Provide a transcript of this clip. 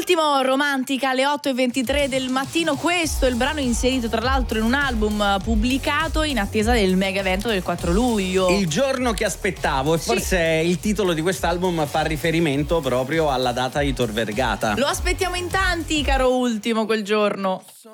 Ultimo, romantica, alle 8:23 del mattino. Questo è il brano inserito tra l'altro in un album pubblicato in attesa del mega evento del 4 luglio. Il giorno che aspettavo, e forse il titolo di quest'album fa riferimento proprio alla data di Tor Vergata. Lo aspettiamo in tanti, caro Ultimo, quel giorno.